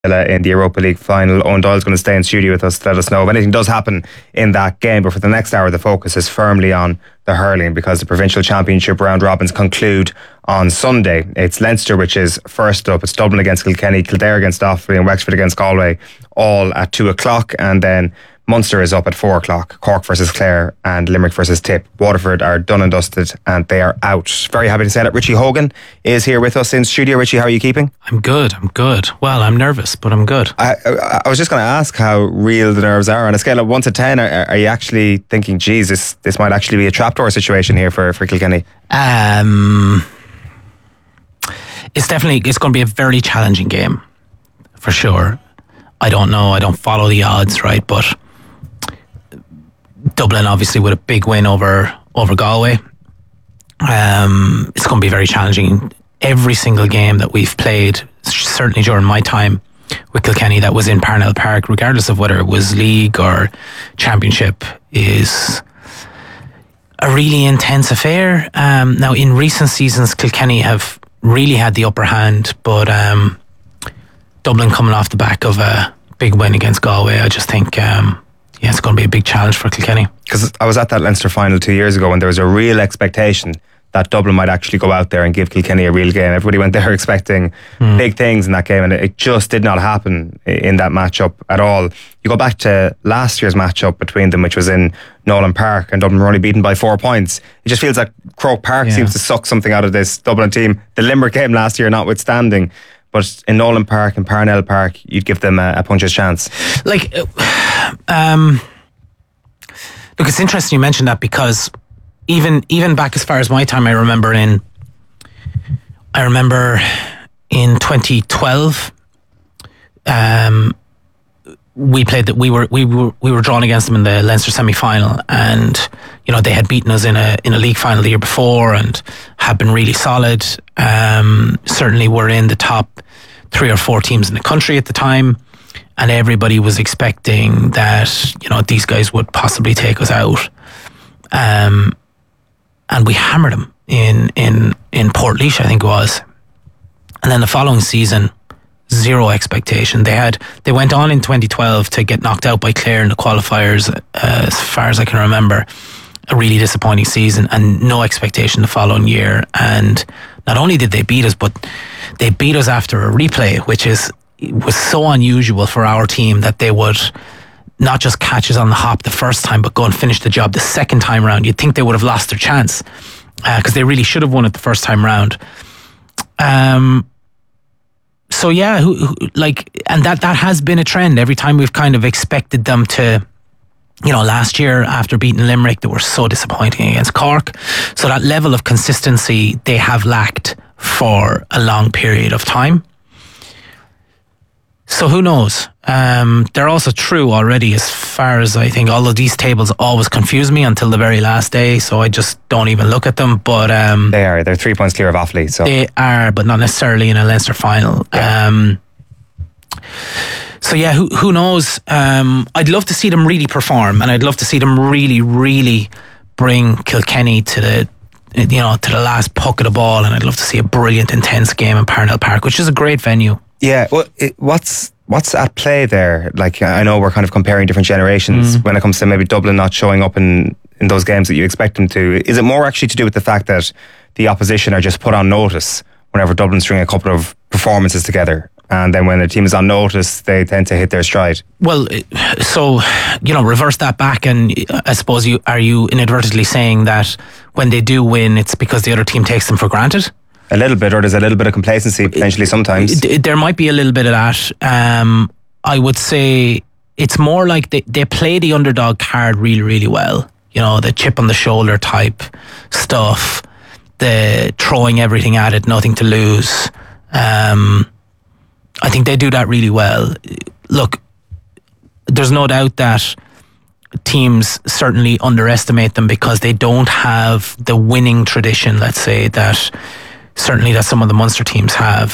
in the Europa League final. Owen Doyle's going to stay in studio with us to let us know if anything does happen in that game. But for the next hour, the focus is firmly on the hurling, because the Provincial Championship round robins conclude on Sunday. It's Leinster which is first up. It's Dublin against Kilkenny, Kildare against Offaly, and Wexford against Galway, all at 2 o'clock. And then Munster is up at 4 o'clock. Cork versus Clare and Limerick versus Tip. Waterford are done and dusted and they are out. Very happy to say that Richie Hogan is here with us in studio. Richie, how are you keeping? I'm good. Well, I'm nervous, but I'm good. I was just going to ask how real the nerves are. On a scale of 1 to 10, are you actually thinking, geez, this might actually be a trapdoor situation here for Kilkenny? It's going to be a very challenging game, for sure. I don't know. I don't follow the odds, right? But Dublin, obviously, with a big win over Galway. It's going to be very challenging. Every single game that we've played, certainly during my time with Kilkenny, that was in Parnell Park, regardless of whether it was league or championship, is a really intense affair. Now, in recent seasons, Kilkenny have really had the upper hand, but Dublin coming off the back of a big win against Galway, I just think it's going to be a big challenge for Kilkenny. Because I was at that Leinster final 2 years ago, and there was a real expectation that Dublin might actually go out there and give Kilkenny a real game. Everybody went there expecting big things in that game, and it just did not happen in that matchup at all. You go back to last year's matchup between them, which was in Nolan Park, and Dublin were only beaten by 4 points. It just feels like Croke Park seems to suck something out of this Dublin team. The Limerick game last year notwithstanding, but in Nolan Park and Parnell Park, you'd give them a puncher's chance. Look, it's interesting you mentioned that, because even back as far as my time, I remember in 2012, we played that we were drawn against them in the Leinster semi-final, and they had beaten us in a league final the year before and had been really solid. Certainly were in the top 3 or 4 teams in the country at the time, and everybody was expecting that these guys would possibly take us out. And we hammered them in Portlaoise, I think it was. And then the following season, zero expectation. They went on in 2012 to get knocked out by Clare in the qualifiers, as far as I can remember. A really disappointing season, and no expectation the following year. And not only did they beat us, but they beat us after a replay, which was so unusual for our team, that they would not just catch us on the hop the first time, but go and finish the job the second time round. You'd think they would have lost their chance, because they really should have won it the first time round. So yeah, and that has been a trend. Every time we've kind of expected them to, last year after beating Limerick, they were so disappointing against Cork. So that level of consistency they have lacked for a long period of time. So who knows? They're also true already, as far as I think. All of these tables always confuse me until the very last day, so I just don't even look at them. But they're 3 points clear of Offaly. So they are, but not necessarily in a Leinster final. Yeah. So yeah, who knows? I'd love to see them really perform, and I'd love to see them really, really bring Kilkenny to the last puck of the ball, and I'd love to see a brilliant, intense game in Parnell Park, which is a great venue. Yeah, well, what's at play there? Like, I know we're kind of comparing different generations when it comes to maybe Dublin not showing up in those games that you expect them to. Is it more actually to do with the fact that the opposition are just put on notice whenever Dublin string a couple of performances together, and then when a team is on notice, they tend to hit their stride? Well, so, reverse that back, and I suppose are you inadvertently saying that when they do win, it's because the other team takes them for granted? A little bit, or there's a little bit of complacency potentially sometimes. There might be a little bit of that. I would say it's more like they play the underdog card really, really well. The chip on the shoulder type stuff, the throwing everything at it, nothing to lose. I think they do that really well. Look, there's no doubt that teams certainly underestimate them because they don't have the winning tradition, let's say, that some of the Munster teams have.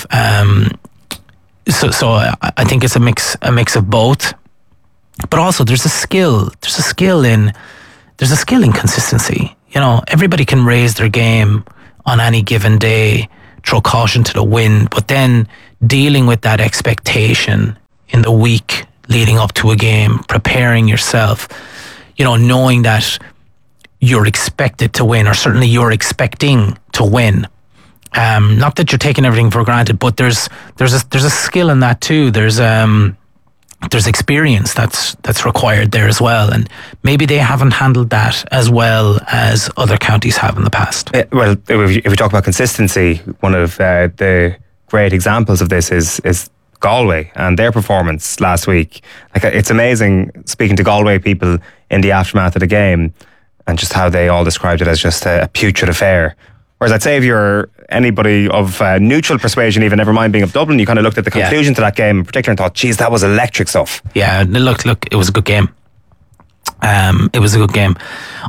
So I think it's a mix of both. But also there's a skill in consistency. Everybody can raise their game on any given day throw caution to the wind, but then dealing with that expectation in the week leading up to a game, preparing yourself, knowing that you're expected to win, or certainly you're expecting to win. Not that you're taking everything for granted, but there's a skill in that too. There's experience that's required there as well, and maybe they haven't handled that as well as other counties have in the past. Well, if we talk about consistency, one of the great examples of this is Galway and their performance last week. Like, it's amazing speaking to Galway people in the aftermath of the game, and just how they all described it as just a putrid affair. Whereas I'd say if you're anybody of neutral persuasion, even never mind being of Dublin, you kind of looked at the conclusion to that game in particular and thought, geez, that was electric stuff. Yeah, look, it was a good game. It was a good game.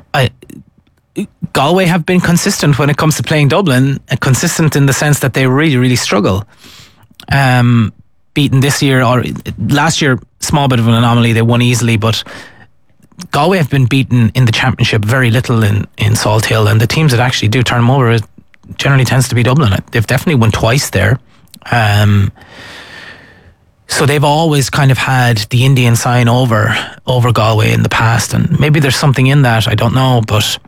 Galway have been consistent when it comes to playing Dublin, consistent in the sense that they really, really struggle. Beaten this year, or last year, small bit of an anomaly, they won easily, but Galway have been beaten in the championship very little in Salt Hill, and the teams that actually do turn them over, it generally tends to be Dublin. They've definitely won twice there. So they've always kind of had the Indian sign over Galway in the past, and maybe there's something in that, I don't know, but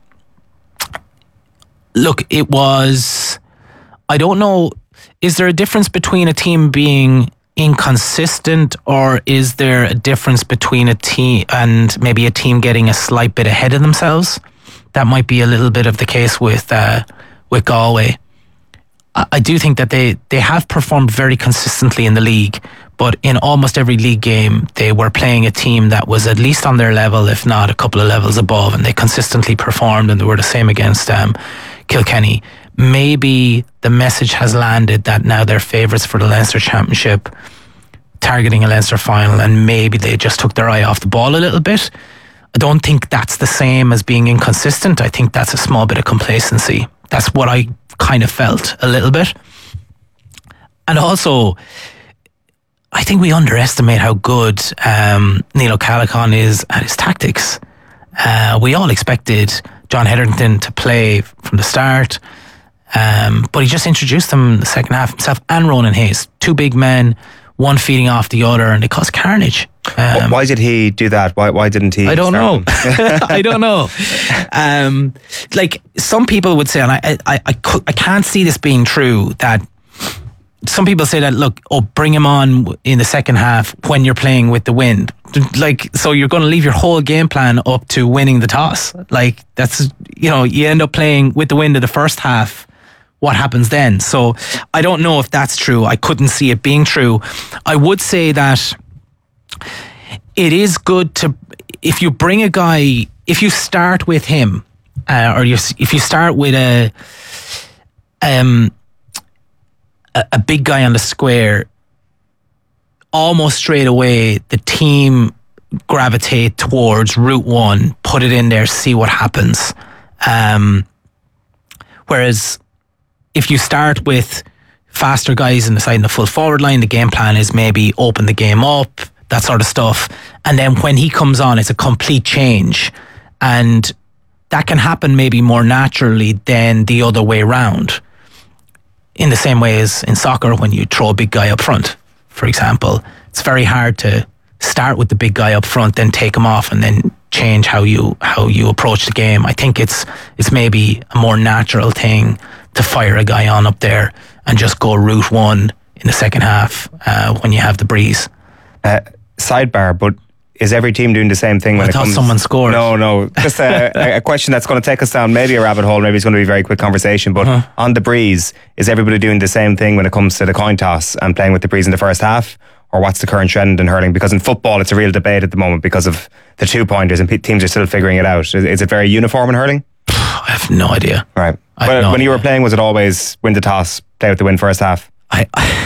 look, it was, I don't know, is there a difference between a team being inconsistent, or is there a difference between a team and maybe a team getting a slight bit ahead of themselves? That might be a little bit of the case with Galway. I do think that they have performed very consistently in the league, but in almost every league game they were playing a team that was at least on their level, if not a couple of levels above, and they consistently performed, and they were the same against Kilkenny. Maybe the message has landed that now they're favourites for the Leinster Championship, targeting a Leinster final, and maybe they just took their eye off the ball a little bit. I don't think that's the same as being inconsistent. I think that's a small bit of complacency. That's what I kind of felt a little bit. And also, I think we underestimate how good Neil O'Callaghan is at his tactics. We all expected John Hetherington to play from the start, but he just introduced them in the second half himself, and Ronan Hayes, two big men, one feeding off the other, and it caused carnage. Why did he do that? Why didn't he? I don't know. I don't know. Like some people would say, and I can't see this being true, that some people say that, look, bring him on in the second half when you're playing with the wind. Like, so you're going to leave your whole game plan up to winning the toss. Like, that's, you end up playing with the wind in the first half. What happens then? So I don't know if that's true. I couldn't see it being true. I would say that it is good to, if you bring a guy, if you start with him, if you start with a big guy on the square, almost straight away the team gravitate towards route one, put it in there, see what happens. Whereas if you start with faster guys in the full forward line, the game plan is maybe open the game up, that sort of stuff. And then when he comes on, it's a complete change. And that can happen maybe more naturally than the other way around. In the same way as in soccer, when you throw a big guy up front, for example, it's very hard to start with the big guy up front, then take him off, and then change how you approach the game. I think it's maybe a more natural thing to fire a guy on up there and just go route one in the second half when you have the breeze. Sidebar, but is every team doing the same thing when it comes? I thought someone scored. No. Just a question that's going to take us down maybe a rabbit hole. Maybe it's going to be a very quick conversation. But on the breeze, is everybody doing the same thing when it comes to the coin toss and playing with the breeze in the first half? Or what's the current trend in hurling? Because in football, it's a real debate at the moment because of the 2-pointers, and teams are still figuring it out. Is it very uniform in hurling? I have no idea. Right. When you were playing, was it always win the toss, play with the win first half? I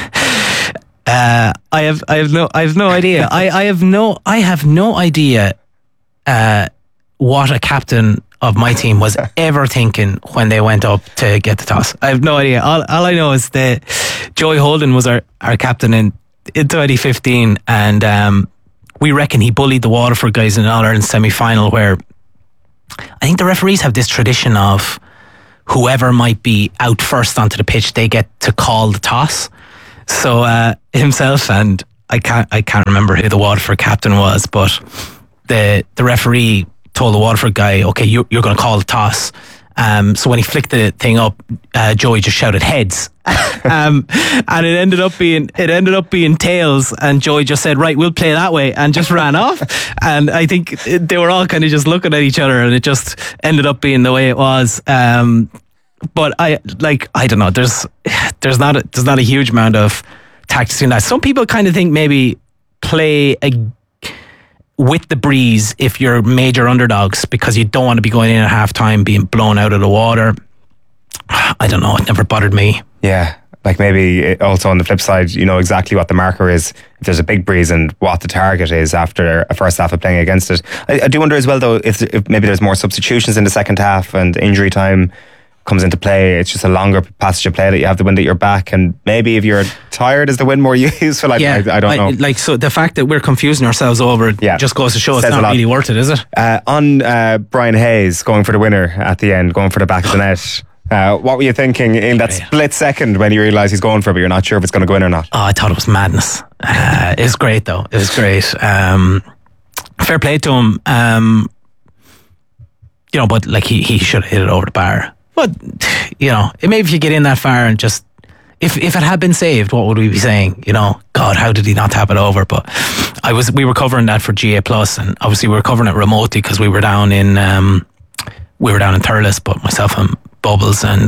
have no idea. I have no idea what a captain of my team was ever thinking when they went up to get the toss. I have no idea. All I know is that Joey Holden was our captain in 2015, and we reckon he bullied the Waterford guys in an All-Ireland semi-final, where I think the referees have this tradition of whoever might be out first onto the pitch, they get to call the toss. So himself and I can't remember who the Waterford captain was, but the referee told the Waterford guy, okay, you're going to call the toss. So when he flicked the thing up, Joey just shouted heads, and it ended up being tails. And Joey just said, "Right, we'll play that way," and just ran off. And I think they were all kind of just looking at each other, and it just ended up being the way it was. But I don't know. There's not a huge amount of tactics in that. Some people kind of think maybe play with the breeze if you're major underdogs, because you don't want to be going in at halftime being blown out of the water. I don't know, it never bothered me. Yeah, like maybe also on the flip side, you know exactly what the marker is if there's a big breeze and what the target is after a first half of playing against it. I do wonder as well though if maybe there's more substitutions in the second half and injury time comes into play. It's just a longer passage of play that you have the wind at your back, and maybe if you're tired, is the wind more useful? I don't know. Like, so the fact that we're confusing ourselves over it just goes to show it's not really worth it, is it? On Brian Hayes going for the winner at the end, going for the back of the net. What were you thinking in that split second when you realise he's going for it, but you're not sure if it's going to go in or not? Oh, I thought it was madness. It was great though. It was great. Fair play to him. You know, but like he should have hit it over the bar. But, you know, maybe if you get in that far and just, if it had been saved, what would we be saying? You know, God, how did he not tap it over? But we were covering that for GA Plus, and obviously we were covering it remotely because we were down in Thurles, but myself and Bubbles and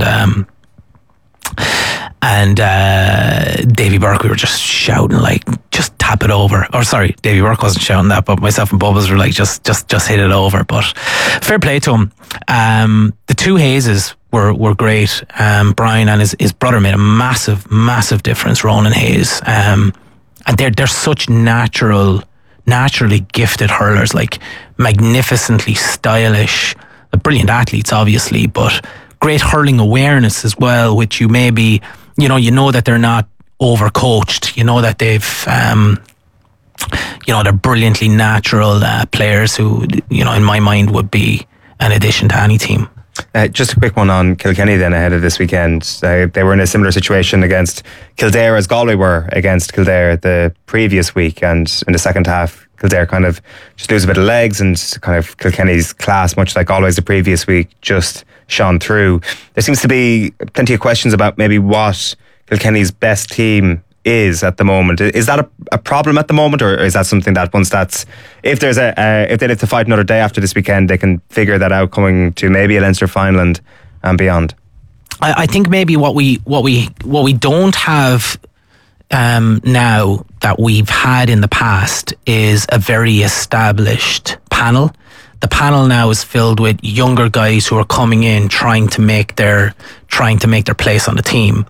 Davy Burke, we were just shouting like, just tap it over. Or sorry, Davy Burke wasn't shouting that, but myself and Bubbles were like, just hit it over. But fair play to him. The two Hayeses were great. Brian and his brother made a massive difference, Ronan Hayes. And they're such naturally gifted hurlers, like magnificently stylish, brilliant athletes obviously, but great hurling awareness as well, which you maybe, you know that they're not overcoached, you know that they've they're brilliantly natural players who, you know, in my mind would be an addition to any team. Just a quick one on Kilkenny then ahead of this weekend. They were in a similar situation against Kildare as Galway were against Kildare the previous week, and in the second half Kildare kind of just lose a bit of legs, and kind of Kilkenny's class, much like always the previous week, just shone through. There seems to be plenty of questions about maybe what Kilkenny's best team is at the moment. Is that a problem at the moment, or is that something that once that's, if they live to fight another day after this weekend, they can figure that out coming to maybe a Leinster final and beyond? I think maybe what we don't have now that we've had in the past is a very established panel. The panel now is filled with younger guys who are coming in trying to make their place on the team,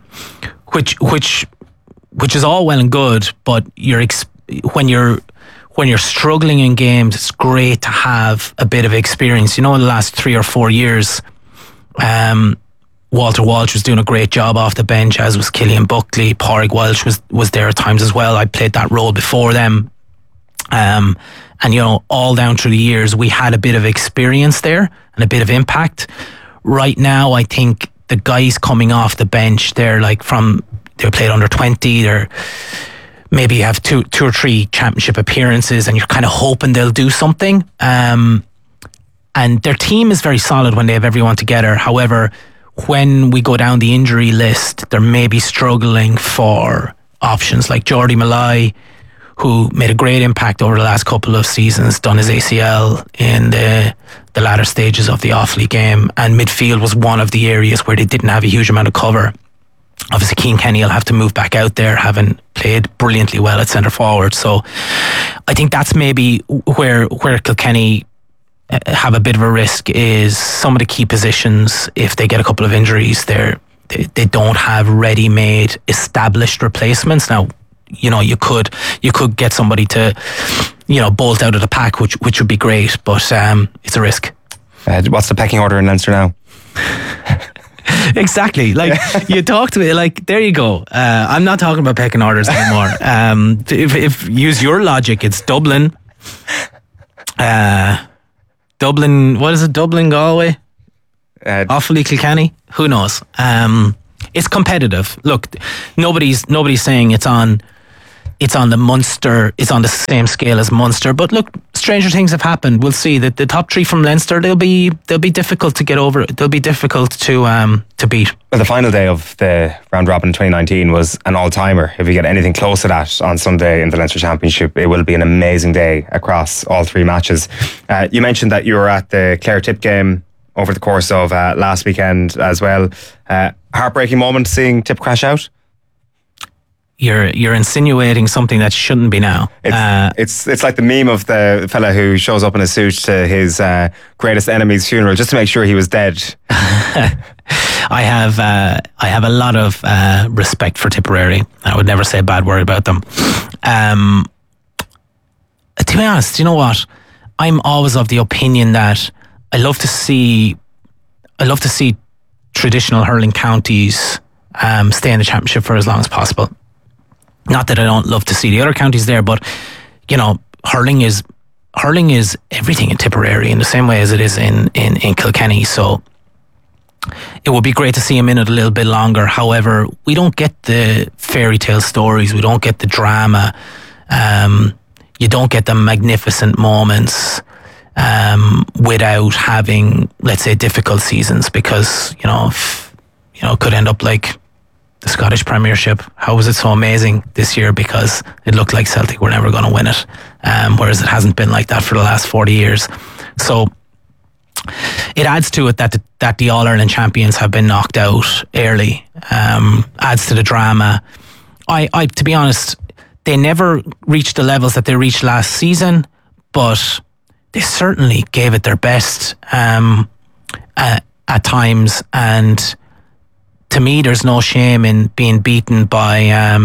which is all well and good, but when you're struggling in games, it's great to have a bit of experience. You know, in the last 3 or 4 years, Walter Walsh was doing a great job off the bench, as was Killian Buckley. Pádraig Walsh was there at times as well. I played that role before them. And, you know, all down through the years, we had a bit of experience there and a bit of impact. Right now, I think the guys coming off the bench, they're they played under 20, they're maybe have two or three championship appearances, and you're kind of hoping they'll do something. And their team is very solid when they have everyone together. However, when we go down the injury list, they're maybe struggling for options like Jordy Malloy, who made a great impact over the last couple of seasons, done his ACL in the latter stages of the Offaly game, and midfield was one of the areas where they didn't have a huge amount of cover. Obviously, Cian Kenny will have to move back out there, having played brilliantly well at centre forward. So I think that's maybe where Kilkenny have a bit of a risk, is some of the key positions. If they get a couple of injuries, they don't have ready-made, established replacements. Now, you know, you could get somebody to, you know, bolt out of the pack, which would be great, but it's a risk. What's the pecking order in Leinster now? Exactly. Like, you talk to me, like, there you go. I'm not talking about pecking orders anymore. If use your logic, it's Dublin. Dublin, what is it? Dublin, Galway? Offaly, Kilkenny, who knows? It's competitive. Look, nobody's saying it's on the Munster, it's on the same scale as Munster, but look, stranger things have happened. We'll see that the top three from Leinster, they'll be difficult to get over. They'll be difficult to beat. Well, the final day of the round robin in 2019 was an all-timer. If you get anything close to that on Sunday in the Leinster Championship, it will be an amazing day across all three matches. You mentioned that you were at the Clare Tip game over the course of last weekend as well. Heartbreaking moment seeing Tip crash out. You're insinuating something that shouldn't be now. It's like the meme of the fella who shows up in a suit to his greatest enemy's funeral just to make sure he was dead. I have a lot of respect for Tipperary. I would never say a bad word about them. To be honest, you know what? I'm always of the opinion that I love to see traditional hurling counties stay in the championship for as long as possible. Not that I don't love to see the other counties there, but you know, hurling is everything in Tipperary in the same way as it is in Kilkenny. So it would be great to see him in it a little bit longer. However, we don't get the fairy tale stories. We don't get the drama. You don't get the magnificent moments without having, let's say, difficult seasons, because it could end up like the Scottish Premiership. How was it so amazing this year? Because it looked like Celtic were never going to win it, whereas it hasn't been like that for the last 40 years. So it adds to it that the All-Ireland champions have been knocked out early. Adds to the drama. I to be honest, they never reached the levels that they reached last season, but they certainly gave it their best at times. And to me, there's no shame in being beaten by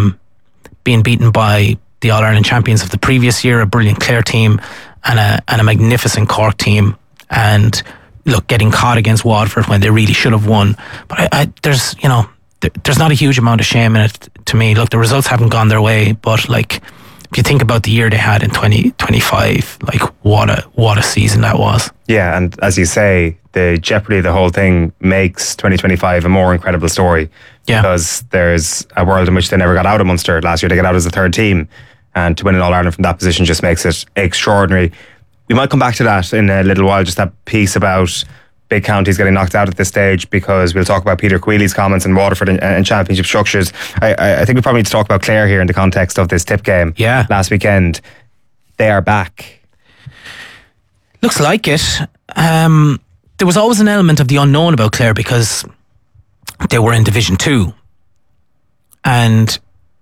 the All-Ireland champions of the previous year, a brilliant Clare team and a magnificent Cork team. And look, getting caught against Waterford when they really should have won. But there's not a huge amount of shame in it to me. Look, the results haven't gone their way, but like, if you think about the year they had in 2025, like what a season that was. Yeah, and as you say, the jeopardy of the whole thing makes 2025 a more incredible story. Yeah. Because there's a world in which they never got out of Munster. Last year they got out as the third team, and to win an All-Ireland from that position just makes it extraordinary. We might come back to that in a little while, just that piece about big counties getting knocked out at this stage, because we'll talk about Peter Queeley's comments in Waterford and championship structures. I think we probably need to talk about Clare here in the context of this Tip game last weekend. They are back. Looks like it. There was always an element of the unknown about Clare because they were in Division 2. And,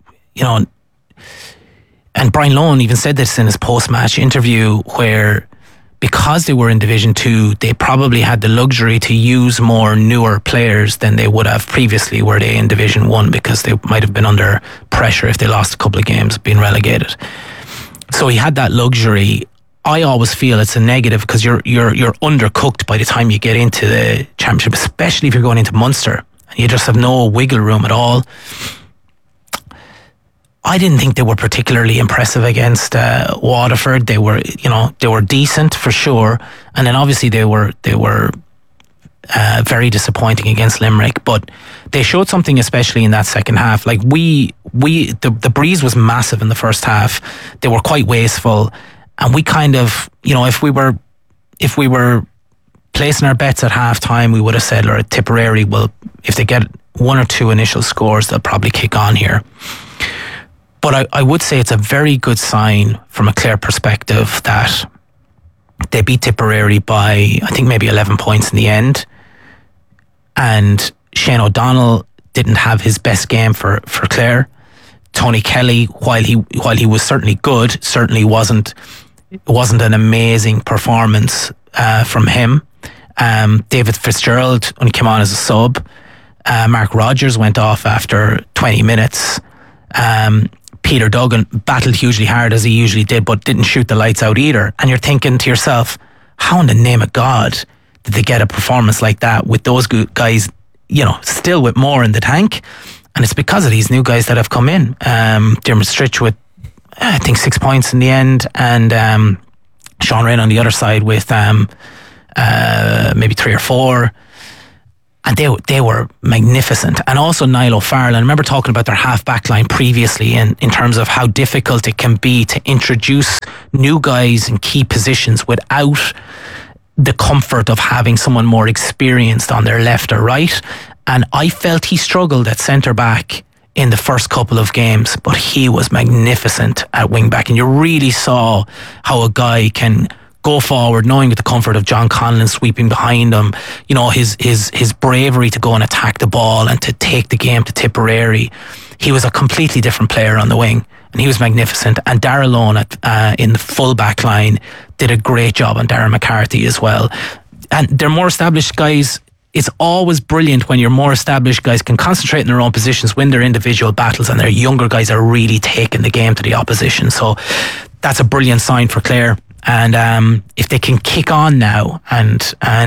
and Brian Lohan even said this in his post-match interview, where because they were in Division 2, they probably had the luxury to use more newer players than they would have previously were they in Division 1, because they might have been under pressure if they lost a couple of games, being relegated. So he had that luxury. I always feel it's a negative because you're undercooked by the time you get into the championship, especially if you're going into Munster and you just have no wiggle room at all. I didn't think they were particularly impressive against Waterford. They were decent for sure, and then obviously they were very disappointing against Limerick. But they showed something, especially in that second half. Like the breeze was massive in the first half. They were quite wasteful, and we kind of, if we were placing our bets at half time, we would have said, "Or Tipperary will, if they get one or two initial scores, they'll probably kick on here." But I would say it's a very good sign from a Clare perspective that they beat Tipperary by, I think, maybe 11 points in the end. And Shane O'Donnell didn't have his best game for Clare. Tony Kelly, while he was certainly good, certainly wasn't an amazing performance from him. David Fitzgerald only came on as a sub. Mark Rogers went off after 20 minutes. Peter Duggan battled hugely hard, as he usually did, but didn't shoot the lights out either. And you're thinking to yourself, how in the name of God did they get a performance like that with those guys, still with more in the tank? And it's because of these new guys that have come in. Dermot Stritch with, I think, 6 points in the end, and Sean Rain on the other side with maybe 3 or 4. And they were magnificent. And also Niall O'Farrell. I remember talking about their half-back line previously in terms of how difficult it can be to introduce new guys in key positions without the comfort of having someone more experienced on their left or right. And I felt he struggled at centre-back in the first couple of games, but he was magnificent at wing-back. And you really saw how a guy can go forward, knowing with the comfort of John Conlon sweeping behind him, you know, his bravery to go and attack the ball and to take the game to Tipperary. He was a completely different player on the wing, and he was magnificent. And Darragh Loan in the full back line did a great job on Darren McCarthy as well. And they're more established guys. It's always brilliant when your more established guys can concentrate in their own positions, win their individual battles, and their younger guys are really taking the game to the opposition. So that's a brilliant sign for Clare. And if they can kick on now and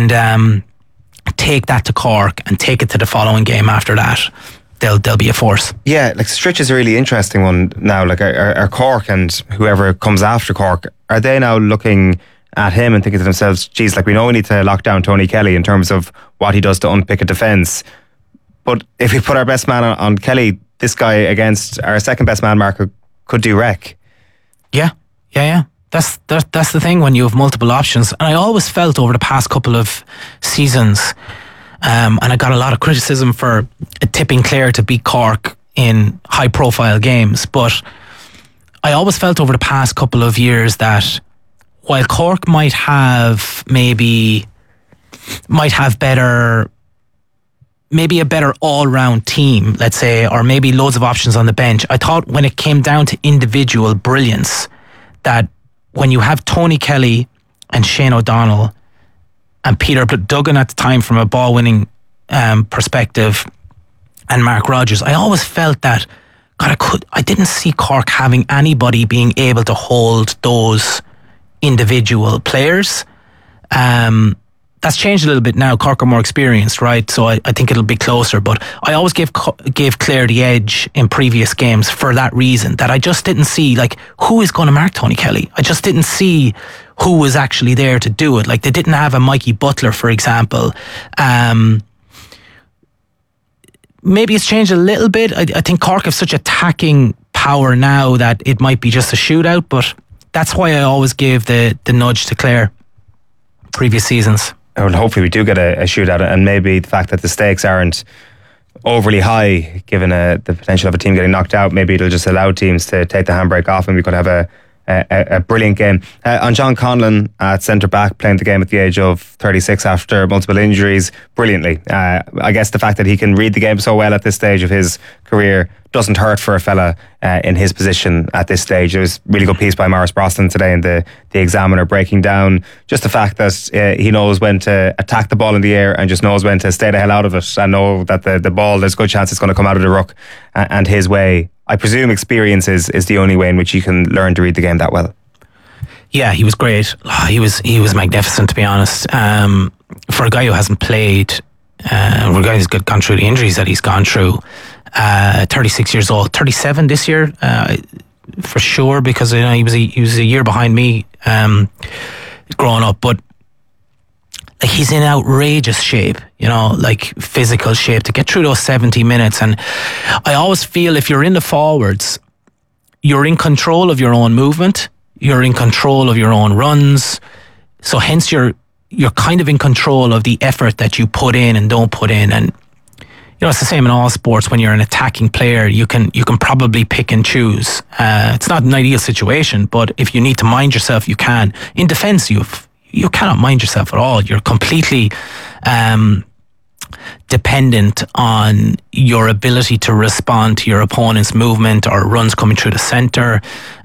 take that to Cork and take it to the following game after that, they'll be a force. Yeah, like Stritch is a really interesting one now. Like are Cork and whoever comes after Cork, are they now looking at him and thinking to themselves, geez, like we know we need to lock down Tony Kelly in terms of what he does to unpick a defence, but if we put our best man on Kelly, this guy against our second best man marker could do wreck. Yeah. That's the thing when you have multiple options. And I always felt over the past couple of seasons, and I got a lot of criticism for tipping Clare to beat Cork in high profile games, but I always felt over the past couple of years that while Cork might have maybe better, maybe a better all-round team, let's say, or maybe loads of options on the bench, I thought when it came down to individual brilliance, that when you have Tony Kelly and Shane O'Donnell and Peter Duggan at the time from a ball-winning perspective, and Mark Rogers, I always felt that, God, I didn't see Cork having anybody being able to hold those individual players. That's changed a little bit now. Cork are more experienced, right? So I think it'll be closer. But I always gave Clare the edge in previous games for that reason, that I just didn't see, like, who is going to mark Tony Kelly? I just didn't see who was actually there to do it. Like, they didn't have a Mikey Butler, for example. Maybe it's changed a little bit. I think Cork have such attacking power now that it might be just a shootout, but that's why I always gave the nudge to Clare previous seasons. Well, hopefully we do get a shootout, and maybe the fact that the stakes aren't overly high, given the potential of a team getting knocked out, maybe it'll just allow teams to take the handbrake off, and we could have a brilliant game. On John Conlon at centre back, playing the game at the age of 36 after multiple injuries, brilliantly. I guess the fact that he can read the game so well at this stage of his career doesn't hurt for a fella in his position at this stage. There was a really good piece by Maurice Brosnan today in the Examiner, breaking down just the fact that he knows when to attack the ball in the air and just knows when to stay the hell out of it and know that the ball, there's a good chance it's going to come out of the ruck and his way. I presume experience is the only way in which you can learn to read the game that well. Yeah, he was great. He was magnificent, to be honest. For a guy who hasn't played, for a guy who's gone through the injuries that he's gone through, 36 years old, 37 this year, for sure, because he was a year behind me growing up, but he's in outrageous shape, like physical shape to get through those 70 minutes. And I always feel if you're in the forwards, you're in control of your own movement, you're in control of your own runs, so hence you're kind of in control of the effort that you put in and don't put in. And it's the same in all sports. When you're an attacking player, you can probably pick and choose. It's not an ideal situation, but if you need to mind yourself, you can. In defence, you cannot mind yourself at all. You're completely dependent on your ability to respond to your opponent's movement or runs coming through the centre.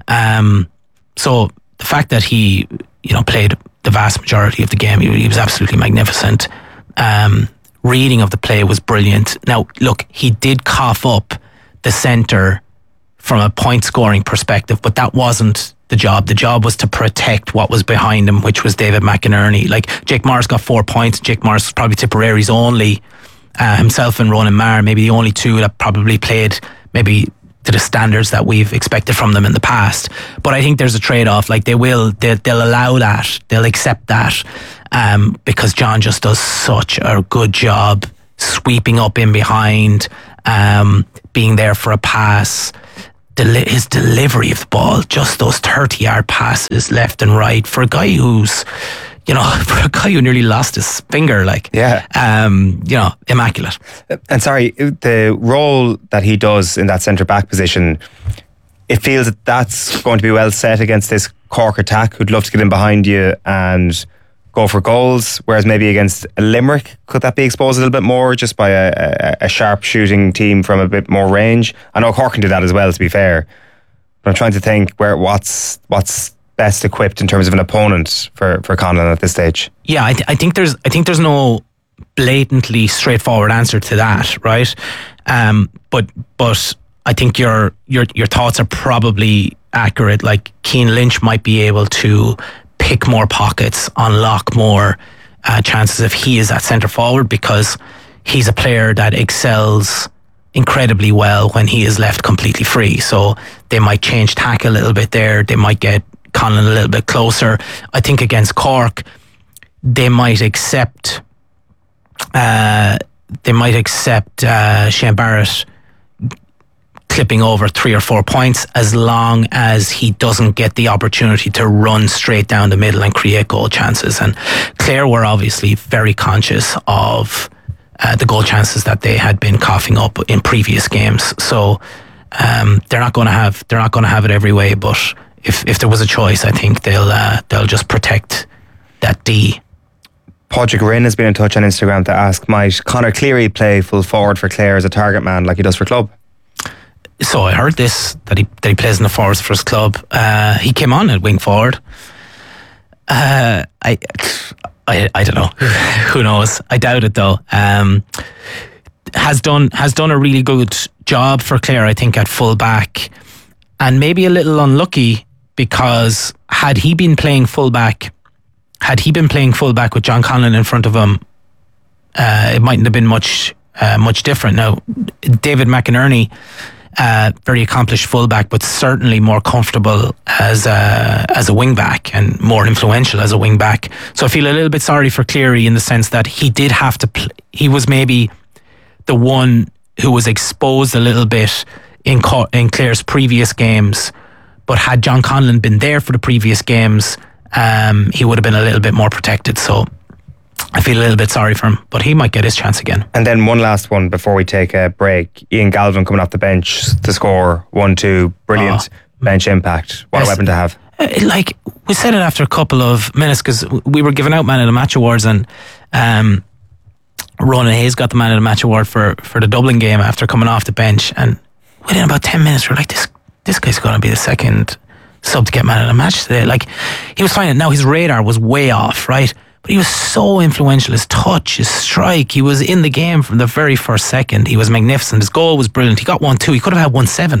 So the fact that he, played the vast majority of the game, he was absolutely magnificent. Reading of the play was brilliant. Now, look, he did cough up the centre from a point scoring perspective, but that wasn't the job. The job was to protect what was behind him, which was David McInerney. Like, Jake Morris got 4 points. Jake Morris was probably Tipperary's only, himself and Ronan Maher, maybe the only two that probably played maybe to the standards that we've expected from them in the past. But I think there's a trade-off. Like, they'll allow that, they'll accept that, because John just does such a good job sweeping up in behind, being there for a pass. His delivery of the ball, just those 30-yard passes left and right for a guy who's, for a guy who nearly lost his finger, immaculate. And sorry, the role that he does in that centre back position, it feels that that's going to be well set against this Cork attack who'd love to get in behind you and go for goals, whereas maybe against a Limerick, could that be exposed a little bit more just by a sharp shooting team from a bit more range? I know Cork can do that as well, to be fair, but I'm trying to think what's best equipped in terms of an opponent for Conlon at this stage. Yeah, I think there's no blatantly straightforward answer to that, right? But I think your thoughts are probably accurate. Like, Cian Lynch might be able to pick more pockets, unlock more chances if he is at centre forward, because he's a player that excels incredibly well when he is left completely free. So they might change tack a little bit there. They might get Conlon a little bit closer. I think against Cork, they might accept Shane Barrett clipping over 3 or 4 points, as long as he doesn't get the opportunity to run straight down the middle and create goal chances. And Clare were obviously very conscious of the goal chances that they had been coughing up in previous games. So they're not going to have it every way. But if there was a choice, I think they'll just protect that D. Padraig Rinn has been in touch on Instagram to ask, might Conor Cleary play full forward for Clare as a target man like he does for club? So I heard this, that he plays in the forwards for his club. He came on at wing forward. I don't know. Who knows? I doubt it though. Has done a really good job for Clare, I think, at full back, and maybe a little unlucky, because had he been playing full back with John Conlon in front of him, it mightn't have been much different. Now, David McInerney, very accomplished fullback, but certainly more comfortable as a wing back and more influential as a wing back. So I feel a little bit sorry for Cleary in the sense that he did have to he was maybe the one who was exposed a little bit in Clare's previous games, but had John Conlon been there for the previous games, he would have been a little bit more protected. So I feel a little bit sorry for him, but he might get his chance again. And then one last one before we take a break. Ian Galvin coming off the bench to score 1-2. Brilliant bench impact. What a weapon to have. Like, we said it after a couple of minutes, because we were giving out Man of the Match awards, and Ronan Hayes got the Man of the Match award for the Dublin game after coming off the bench, and within about 10 minutes we were like, this guy's going to be the second sub to get Man of the Match today. Like, he was fine. Now his radar was way off, right? But he was so influential. His touch, his strike, he was in the game from the very first second. He was magnificent. His goal was brilliant. He got 1-2. He could have had 1-7.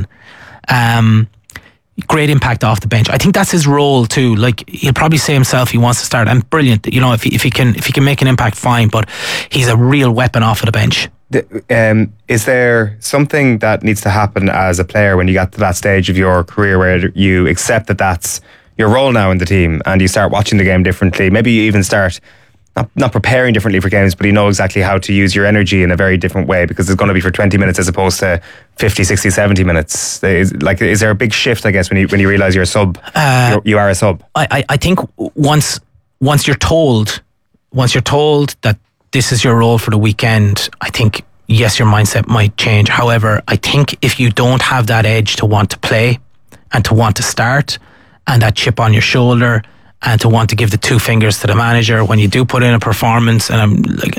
Great impact off the bench. I think that's his role too. Like, he'll probably say himself he wants to start, and brilliant. You know, if he can make an impact, fine. But he's a real weapon off of the bench. Is there something that needs to happen as a player when you get to that stage of your career where you accept that that's your role now in the team, and you start watching the game differently? Maybe you even start not preparing differently for games, but you know exactly how to use your energy in a very different way, because it's going to be for 20 minutes as opposed to 50, 60, 70 minutes. Is there a big shift, I guess, when you realise you're a sub? You are a sub. I think once you're told that this is your role for the weekend, I think, yes, your mindset might change. However, I think if you don't have that edge to want to play and to want to start, and that chip on your shoulder, and to want to give the two fingers to the manager when you do put in a performance, and I'm like,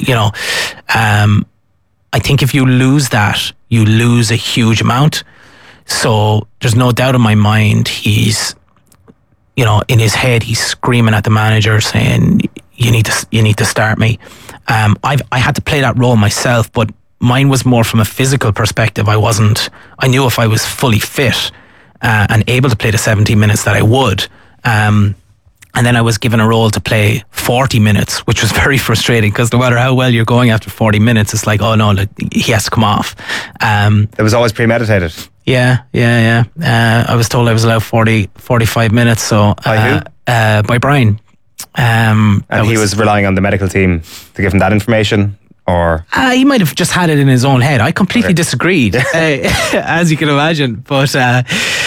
I think if you lose that, you lose a huge amount. So there's no doubt in my mind he's, in his head he's screaming at the manager saying, you need to start me. I had to play that role myself, but mine was more from a physical perspective. I knew if I was fully fit and able to play the 70 minutes that I would. And then I was given a role to play 40 minutes, which was very frustrating, because no matter how well you're going after 40 minutes, it's like, oh no, he has to come off. It was always premeditated. Yeah. I was told I was allowed 45 minutes. So by who? By Brian. And he was relying on the medical team to give him that information? Or he might have just had it in his own head. I completely disagreed, as you can imagine. But yeah,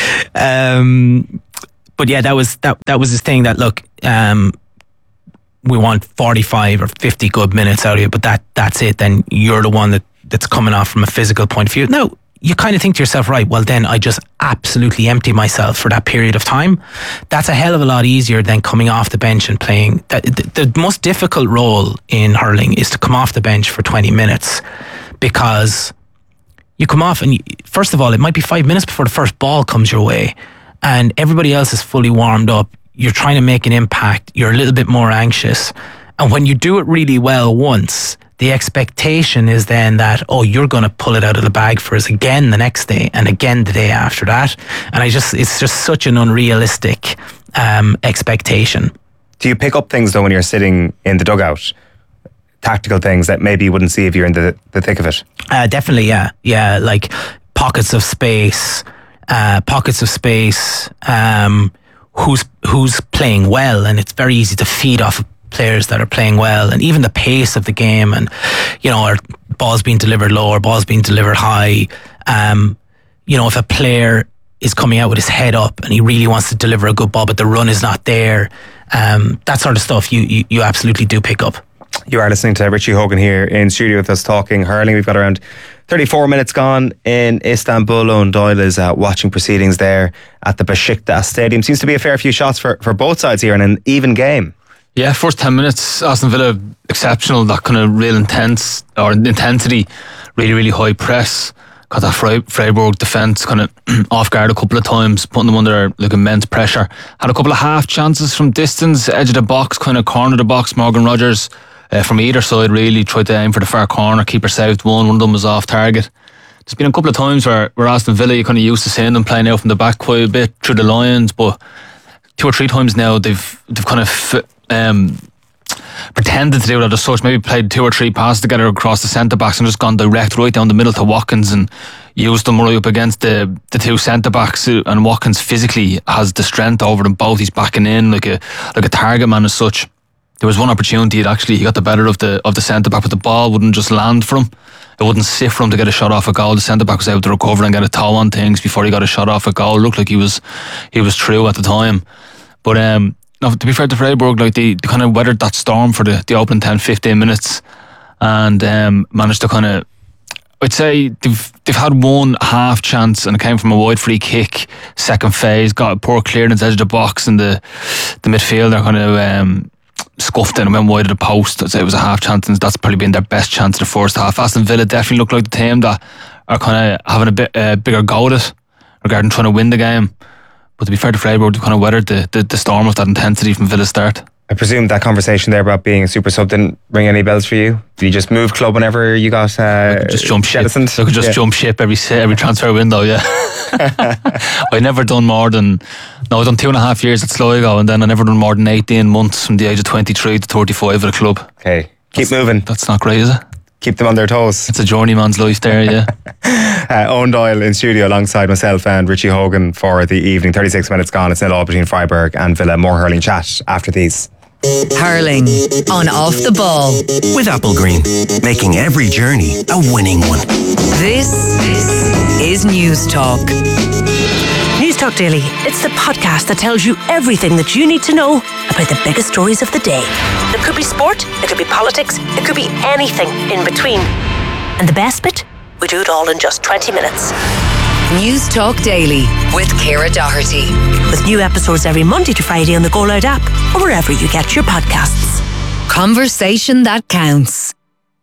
that was his thing. That look, we want 45 or 50 good minutes out of you, but that's it. Then you're the one that's coming off from a physical point of view. No, you kind of think to yourself, right, well then I just absolutely empty myself for that period of time. That's a hell of a lot easier than coming off the bench and playing. The most difficult role in hurling is to come off the bench for 20 minutes, because you come off and first of all, it might be 5 minutes before the first ball comes your way and everybody else is fully warmed up. You're trying to make an impact. You're a little bit more anxious. And when you do it really well once, the expectation is then that, oh, you're going to pull it out of the bag for us again the next day and again the day after that. And it's just such an unrealistic expectation. Do you pick up things though when you're sitting in the dugout? Tactical things that maybe you wouldn't see if you're in the thick of it? Definitely, yeah. Yeah, like pockets of space, who's playing well, and it's very easy to feed off of players that are playing well, and even the pace of the game, and are balls being delivered low or balls being delivered high. If a player is coming out with his head up and he really wants to deliver a good ball but the run is not there, that sort of stuff you absolutely do pick up. You are listening to Richie Hogan here in studio with us talking hurling. We've got around 34 minutes gone in Istanbul. Owen Doyle is watching proceedings there at the Besiktas Stadium. Seems to be a fair few shots for both sides here and an even game. Yeah, first 10 minutes, Aston Villa exceptional. That kind of real intensity, really, really high press. Got that Freiburg defence kind of off guard a couple of times, putting them under like immense pressure. Had a couple of half chances from distance, edge of the box, kind of corner of the box. Morgan Rogers from either side really tried to aim for the far corner. Keeper saved one of them was off target. There's been a couple of times where Aston Villa, you kind of used to seeing them playing out from the back quite a bit through the lines, but 2 or 3 times now they've kind of pretended to do that as such. Maybe played 2 or 3 passes together across the centre backs and just gone direct right down the middle to Watkins and used them right up against the 2 centre backs. And Watkins physically has the strength over them both. He's backing in like a target man as such. There was one opportunity he got the better of the centre back, but the ball wouldn't just land for him. It wouldn't sit for him to get a shot off a goal. The centre back was able to recover and get a toe on things before he got a shot off a goal. It looked like he was through at the time. But no, to be fair to Freiburg, like they kind of weathered that storm for the opening 10-15 minutes and managed to kind of, I'd say they've had one half chance and it came from a wide free kick, second phase, got a poor clearance edge of the box and the midfielder kind of scuffed it and went wide of the post. I'd say it was a half chance and that's probably been their best chance of the first half. Aston Villa definitely look like the team that are kind of having a bit bigger go at it regarding trying to win the game. But to be fair to Freiburg, they kind of weathered the storm of that intensity from Villa's start. I presume that conversation there about being a super sub didn't ring any bells for you? Did you just move club whenever you got just jump ship? I could just jump ship every transfer window, yeah. I've never done more than... No, I've done 2.5 years at Sligo and then I never done more than 18 months from the age of 23 to 35 at the club. Okay, keep moving. That's not great, is it? Keep them on their toes. It's a journeyman's life there, yeah. Owen Doyle in studio alongside myself and Richie Hogan for the evening. 36 minutes gone. It's 0-0 between Freiburg and Villa. More hurling chat after these. Hurling on Off the Ball with Applegreen, making every journey a winning one. This is News Talk. News Talk Daily. It's the podcast that tells you everything that you need to know about the biggest stories of the day. It could be sport, it could be politics, it could be anything in between. And the best bit? We do it all in just 20 minutes. News Talk Daily with Ciara Doherty. With new episodes every Monday to Friday on the Go Loud app or wherever you get your podcasts. Conversation that counts.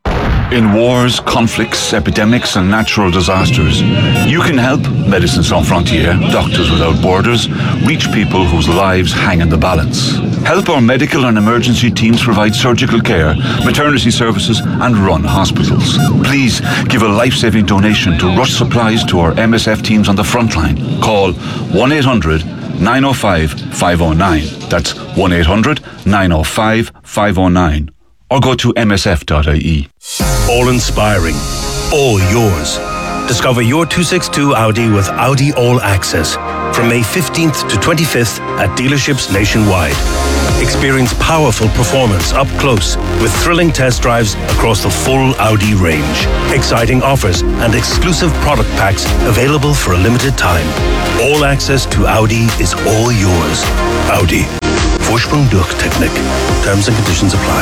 In wars, conflicts, epidemics and natural disasters, you can help Médecins Sans Frontières, Doctors Without Borders, reach people whose lives hang in the balance. Help our medical and emergency teams provide surgical care, maternity services and run hospitals. Please give a life-saving donation to rush supplies to our MSF teams on the front line. Call 1-800-905-509. That's 1-800-905-509. Or go to msf.ie. All inspiring, all yours. Discover your 262 Audi with Audi All Access from May 15th to 25th at dealerships nationwide. Experience powerful performance up close with thrilling test drives across the full Audi range. Exciting offers and exclusive product packs available for a limited time. All access to Audi is all yours. Audi. Vorsprung durch Technik. Terms and conditions apply.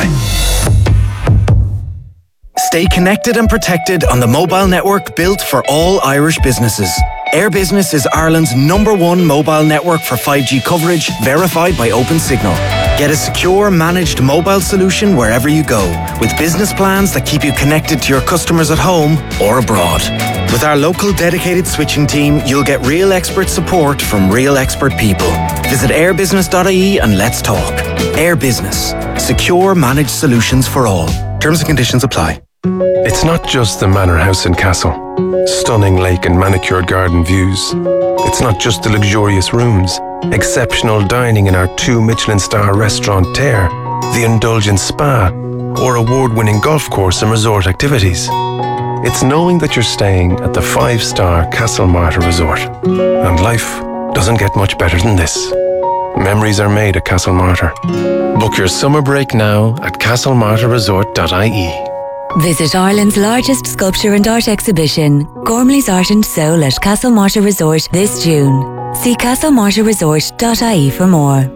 Stay connected and protected on the mobile network built for all Irish businesses. Air Business is Ireland's #1 mobile network for 5G coverage, verified by OpenSignal. Get a secure, managed mobile solution wherever you go, with business plans that keep you connected to your customers at home or abroad. With our local dedicated switching team, you'll get real expert support from real expert people. Visit airbusiness.ie and let's talk. Air Business. Secure, managed solutions for all. Terms and conditions apply. It's not just the Manor House in Castle. Stunning lake and manicured garden views. It's not just the luxurious rooms. Exceptional dining in our 2 Michelin star restaurant Terre, the indulgent spa, or award-winning golf course and resort activities. It's knowing that you're staying at the 5-star Castlemartyr Resort. And life doesn't get much better than this. Memories are made at Castlemartyr. Book your summer break now at castlemartyrresort.ie. Visit Ireland's largest sculpture and art exhibition, Gormley's Art and Soul at Castlemartyr Resort this June. See castlemartyrresort.ie for more.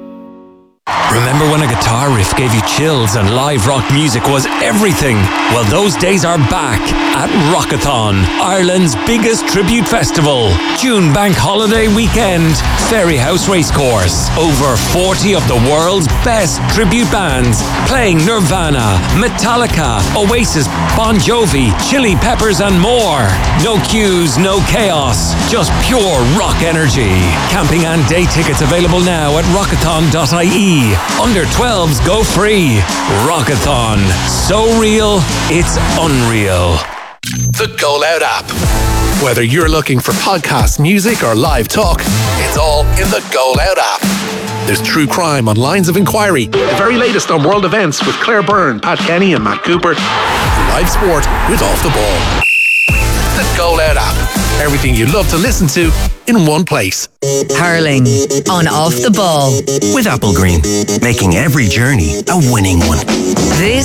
Remember when a guitar riff gave you chills and live rock music was everything? Well, those days are back at Rockathon, Ireland's biggest tribute festival. June bank holiday weekend, Ferryhouse Racecourse. Over 40 of the world's best tribute bands playing Nirvana, Metallica, Oasis, Bon Jovi, Chili Peppers and more. No queues, no chaos, just pure rock energy. Camping and day tickets available now at rockathon.ie. Under 12s go free. Rockathon. So real, it's unreal. The Go Loud app. Whether you're looking for podcast, music, or live talk, it's all in the Go Loud app. There's true crime on Lines of Inquiry, the very latest on world events with Claire Byrne, Pat Kenny, and Matt Cooper, live sport with Off the Ball. The Go Loud app. Everything you love to listen to in one place. Hurling on Off the Ball with Applegreen, making every journey a winning one. This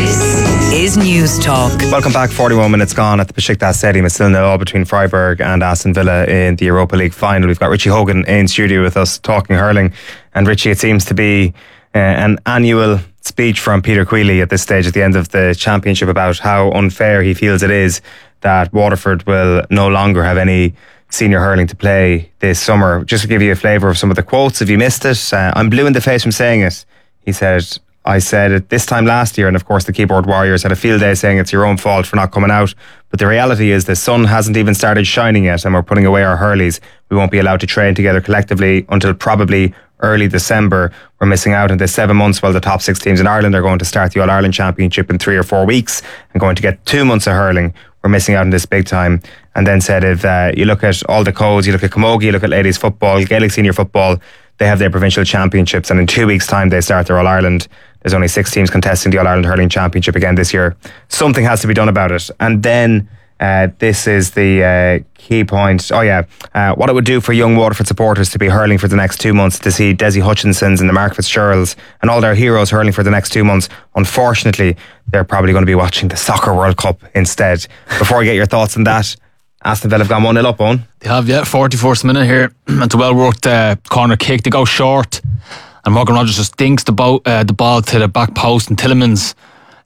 is News Talk. Welcome back. 41 minutes gone at the Besiktas Stadium. It's still 0 between Freiburg and Aston Villa in the Europa League final. We've got Richie Hogan in studio with us talking hurling. And Richie, it seems to be an annual speech from Peter Queally at this stage at the end of the championship about how unfair he feels it is that Waterford will no longer have any senior hurling to play this summer. Just to give you a flavour of some of the quotes, if you missed it, I'm blue in the face from saying it. He said, I said it this time last year, and of course the Keyboard Warriors had a field day saying it's your own fault for not coming out. But the reality is the sun hasn't even started shining yet and we're putting away our hurleys. We won't be allowed to train together collectively until probably early December. We're missing out on the 7 months while the top 6 teams in Ireland are going to start the All-Ireland Championship in 3 or 4 weeks and going to get 2 months of hurling. We're missing out on this big time. And then said if you look at all the codes, you look at Camogie, you look at ladies football, Gaelic senior football, they have their provincial championships and in 2 weeks time they start their All-Ireland. There's only 6 teams contesting the All-Ireland Hurling Championship again this year. Something has to be done about it. And then this is the key point. What it would do for young Waterford supporters to be hurling for the next 2 months, to see Desi Hutchinsons and the Mark Fitzgeralds and all their heroes hurling for the next 2 months. Unfortunately, they're probably going to be watching the Soccer World Cup instead. Before I get your thoughts on that, Aston Villa have gone 1-0 up, Owen. They have, 41st minute here. It's a well-worked corner kick. They go short and Morgan Rogers just dinks the ball to the back post, and Tillemans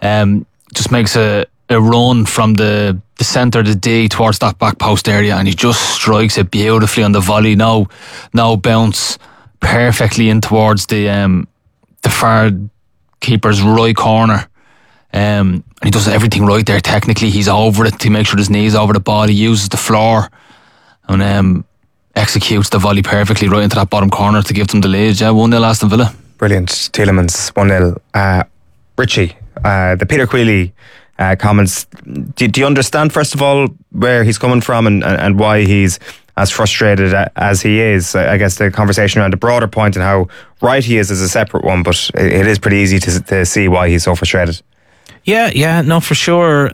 just makes a run from the centre of the D towards that back post area, and he just strikes it beautifully on the volley. No bounce, perfectly in towards the far keeper's right corner. And he does everything right there technically. He's over it to make sure his knee's over the ball. He uses the floor and executes the volley perfectly right into that bottom corner to give them the lead. 1-0 Aston Villa. Brilliant. Tillemans 1-0. Richie, the Peter Queally comments, do you understand first of all where he's coming from and why he's as frustrated as he is? I guess the conversation around the broader point and how right he is a separate one, but it is pretty easy to see why he's so frustrated. Yeah, no, for sure.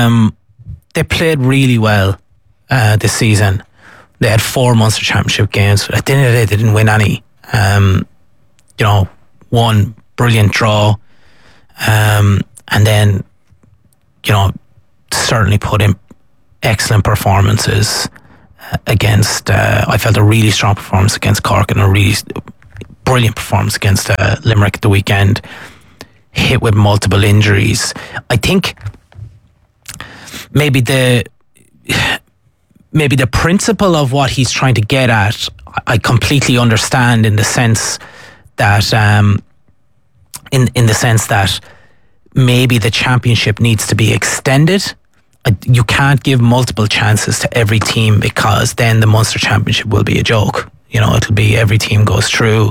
They played really well this season. They had 4 Munster Championship games, but at the end of the day, they didn't win any. One brilliant draw, and then certainly put in excellent performances against. I felt a really strong performance against Cork and a really brilliant performance against Limerick at the weekend. Hit with multiple injuries. I think maybe the principle of what he's trying to get at, I completely understand in the sense that in the sense that maybe the championship needs to be extended. You can't give multiple chances to every team, because then the Munster Championship will be a joke. It'll be every team goes through.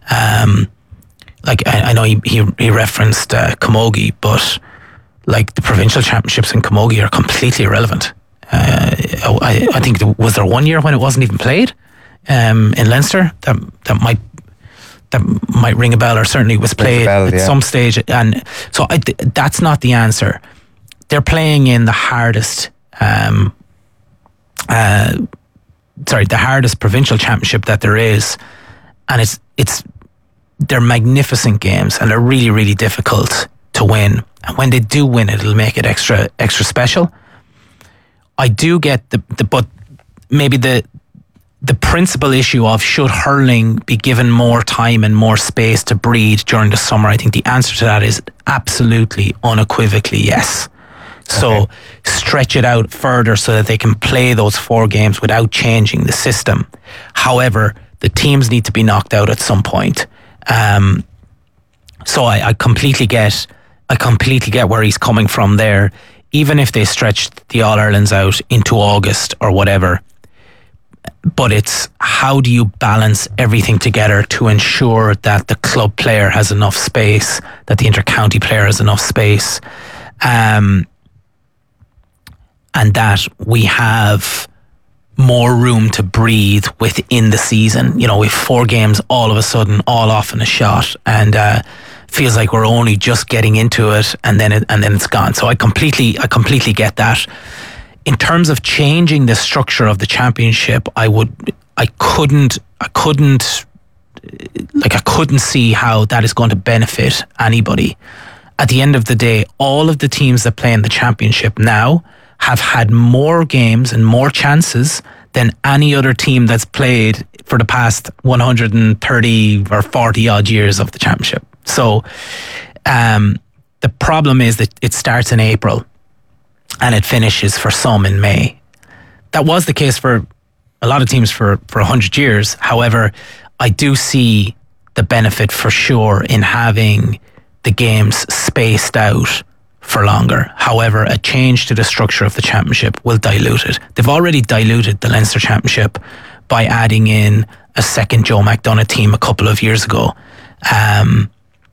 I know he referenced Camogie, but like the provincial championships in Camogie are completely irrelevant. I think was there 1 year when it wasn't even played in Leinster? That might ring a bell, or certainly was played at some stage. And so that's not the answer. They're playing in the hardest, the hardest provincial championship that there is, and they're magnificent games, and they're really, really difficult to win. And when they do win it, it'll make it extra special. I do get but maybe the principal issue of should hurling be given more time and more space to breathe during the summer. I think the answer to that is absolutely, unequivocally yes. So stretch it out further so that they can play those 4 games without changing the system. However, the teams need to be knocked out at some point. So I completely get where he's coming from there. Even if they stretched the All-Irelands out into August or whatever. But it's how do you balance everything together to ensure that the club player has enough space, that the inter-county player has enough space, and that we have more room to breathe within the season. With 4 games all of a sudden all off in a shot, and feels like we're only just getting into it, and then it's gone. So I completely get that. In terms of changing the structure of the championship, I couldn't see how that is going to benefit anybody. At the end of the day, all of the teams that play in the championship now have had more games and more chances than any other team that's played for the past 130 or 40 odd years of the championship. So the problem is that it starts in April and it finishes for some in May. That was the case for a lot of teams for 100 years. However, I do see the benefit for sure in having the games spaced out for longer. However, a change to the structure of the championship will dilute it. They've already diluted the Leinster Championship by adding in a second Joe McDonagh team a couple of years ago. And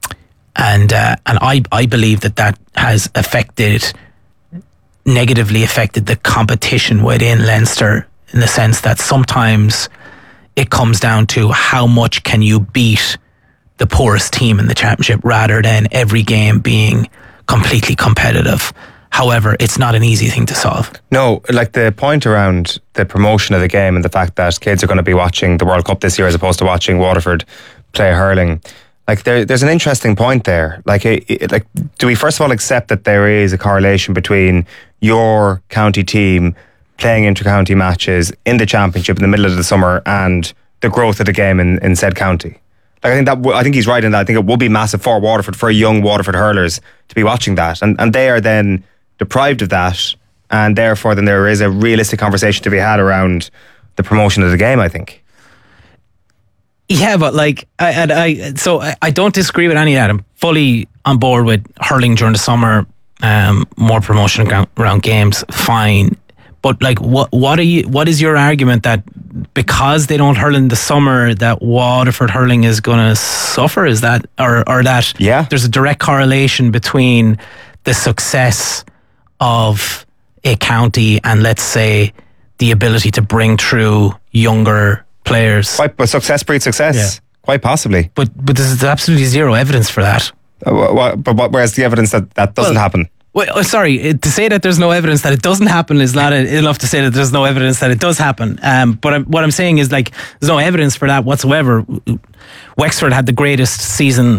I believe that has negatively affected the competition within Leinster, in the sense that sometimes it comes down to how much can you beat the poorest team in the championship rather than every game being completely competitive. However, it's not an easy thing to solve. No, like the point around the promotion of the game and the fact that kids are going to be watching the World Cup this year as opposed to watching Waterford play hurling. Like there's an interesting point there. Like do we first of all accept that there is a correlation between your county team playing inter-county matches in the championship in the middle of the summer and the growth of the game in said county? Like I think he's right in that. I think it would be massive for Waterford, for young Waterford hurlers to be watching that, and they are then deprived of that, and therefore then there is a realistic conversation to be had around the promotion of the game, I think. Yeah, but like I don't disagree with any of that. I'm fully on board with hurling during the summer, more promotion around games, fine. But like, what is your argument that because they don't hurl in the summer that Waterford hurling is going to suffer? Is that or that there's a direct correlation between the success of a county and, let's say, the ability to bring through younger players? But success breeds success, quite possibly. But there's absolutely zero evidence for that. Where's the evidence that doesn't happen? Well, sorry, to say that there's no evidence that it doesn't happen is not enough to say that there's no evidence that it does happen. But what I'm saying is, like, there's no evidence for that whatsoever. Wexford had the greatest season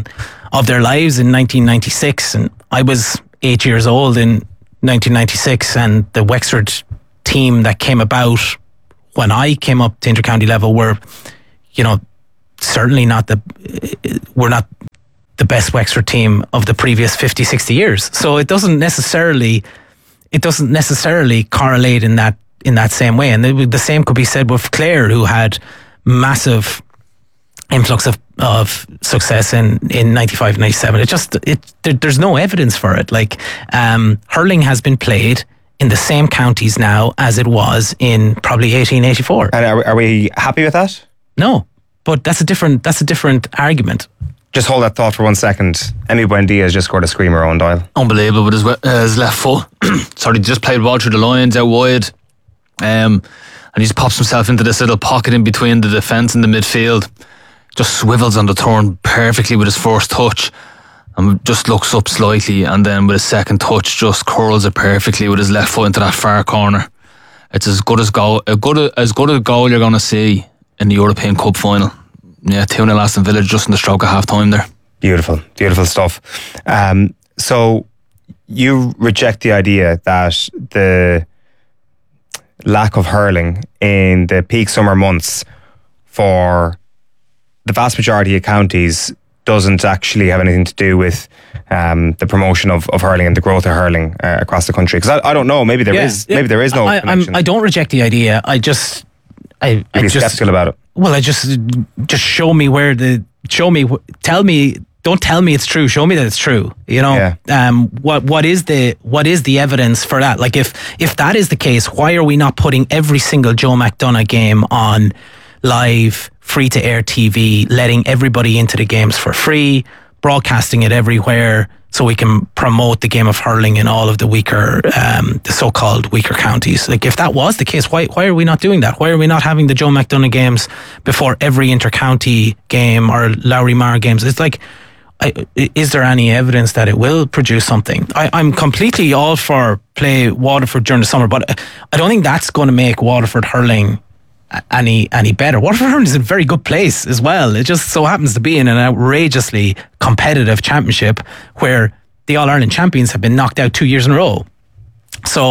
of their lives in 1996, and I was 8 years old in 1996, and the Wexford team that came about when I came up to intercounty level were, certainly not we're not the best Wexford team of the previous 50, 60 years. So it doesn't necessarily correlate in that same way. And the same could be said with Clare, who had massive influx of success in 95, 97. There's no evidence for it. Like, hurling has been played in the same counties now as it was in probably 1884. And are we happy with that? No, but that's a different argument. Just hold that thought for 1 second. Emi Buendia has just scored a screamer, Owen Doyle. Unbelievable with his left foot. Sorry, he just played well through the lines out wide. And he just pops himself into this little pocket in between the defence and the midfield. Just swivels on the turn perfectly with his first touch. And just looks up slightly, and then with his second touch just curls it perfectly with his left foot into that far corner. It's as good a goal you're going to see in the European Cup final. Yeah, 2-0 Aston Villa just in the stroke of half time there. Beautiful stuff. So you reject the idea that the lack of hurling in the peak summer months for the vast majority of counties doesn't actually have anything to do with the promotion of hurling and the growth of hurling across the country. Because I don't know, maybe there is no connection. I don't reject the idea. You'd be sceptical about it. Well, just show me don't tell me it's true. Show me that it's true. What is the evidence for that? Like, if that is the case, why are we not putting every single Joe McDonagh game on live, free to air TV, letting everybody into the games for free, broadcasting it everywhere, so we can promote the game of hurling in all of the weaker, the so-called weaker counties? Like, if that was the case, why are we not doing that? Why are we not having the Joe McDonagh games before every inter-county game or Lowry Mar games? It's like, is there any evidence that it will produce something? I'm completely all for play Waterford during the summer, but I don't think that's going to make Waterford hurling any better. Waterford hurling is in a very good place as well. It just so happens to be in an outrageously competitive where the All-Ireland champions have been knocked out 2 years in a row. So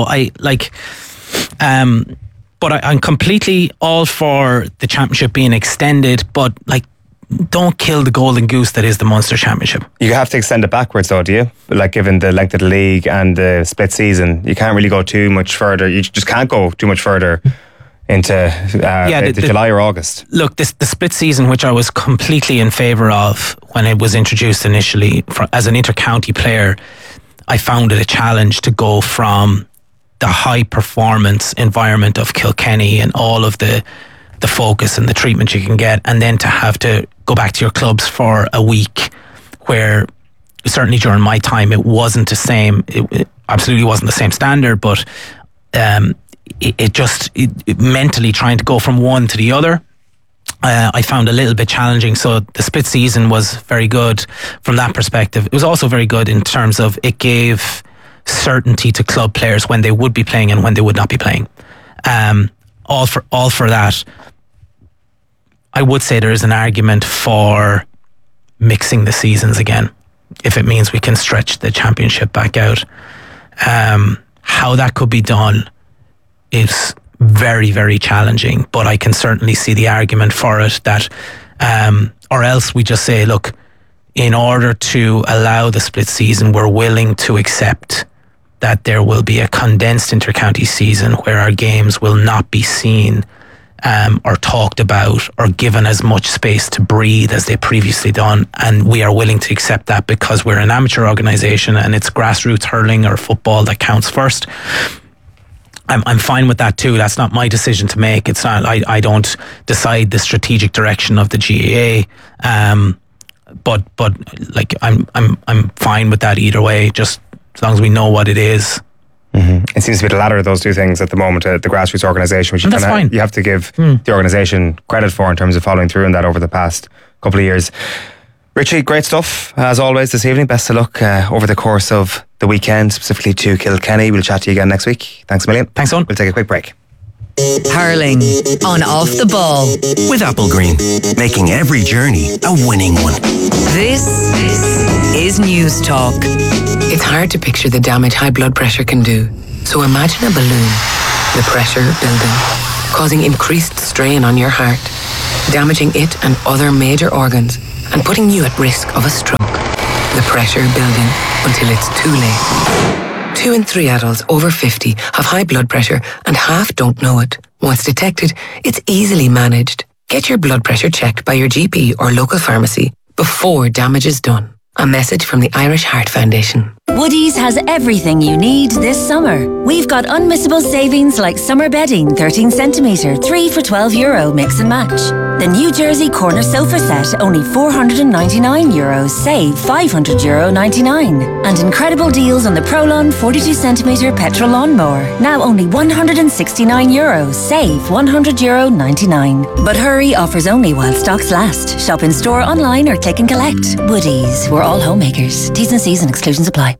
I'm completely all for the championship being extended, but don't kill the golden goose that is the Munster Championship. You have to extend it backwards though, do you? Like, given the length of the league and the split season, you can't really go too much further. You just can't go too much further into July or August. Look, the split season, which I was completely in favour of when it was introduced initially, as an inter-county player, I found it a challenge to go from the high performance environment of Kilkenny and all of the focus and the treatment you can get, and then to have to go back to your clubs for a week, where certainly during my time it wasn't the same. It absolutely wasn't the same standard, but it mentally trying to go from one to the other, I found a little bit challenging. So the split season was very good from that perspective. It was also very good in terms of it gave certainty to club players when they would be playing and when they would not be playing. All for that. I would say there is an argument for mixing the seasons again, if it means we can stretch the championship back out. How that could be done is very, very challenging, but I can certainly see the argument for it, that or else we just say, look, in order to allow the split season, we're willing to accept that there will be a condensed inter-county season where our games will not be seen or talked about or given as much space to breathe as they previously done, and we are willing to accept that because we're an amateur organisation and it's grassroots hurling or football that counts first. I'm fine with that too. That's not my decision to make. It's not. I don't decide the strategic direction of the GAA. But like I'm fine with that either way. Just as long as we know what it is. Mm-hmm. It seems to be the latter of those two things at the moment. The grassroots organisation, which you have to give the organisation credit for in terms of following through on that over the past couple of years. Richie, great stuff as always this evening. Best of luck over the course of the weekend, specifically to Kilkenny. We'll chat to you again next week. Thanks a million. Thanks, Owen. We'll take a quick break. Hurling on Off the Ball. With Applegreen, making every journey a winning one. This is News Talk. It's hard to picture the damage high blood pressure can do. So imagine a balloon, the pressure building, causing increased strain on your heart, damaging it and other major organs, and putting you at risk of a stroke. The pressure building until it's too late. 2 in 3 adults over 50 have high blood pressure and half don't know it. Once detected, it's easily managed. Get your blood pressure checked by your GP or local pharmacy before damage is done. A message from the Irish Heart Foundation. Woodies has everything you need this summer. We've got unmissable savings like summer bedding, 13 centimetre, 3 for €12, mix and match. The New Jersey corner sofa set, only €499, save €500.99. And incredible deals on the Prolon 42 centimetre petrol lawnmower, now only €169, save €100.99. But hurry, offers only while stocks last. Shop in store, online or click and collect. Woodies, we're all homemakers. T's and C's and exclusions apply.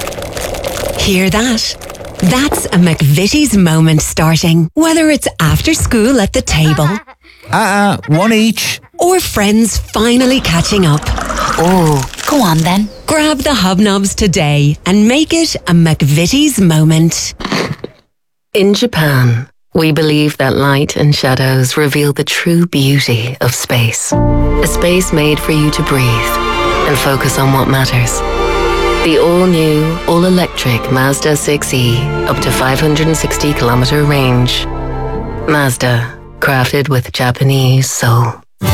Hear that? That's a McVitie's moment starting. Whether it's after school at the table. One each. Or friends finally catching up. Oh, go on then. Grab the hobnobs today and make it a McVitie's moment. In Japan, we believe that light and shadows reveal the true beauty of space. A space made for you to breathe and focus on what matters. The all-new, all-electric Mazda 6e, up to 560-kilometer range. Mazda, crafted with Japanese soul.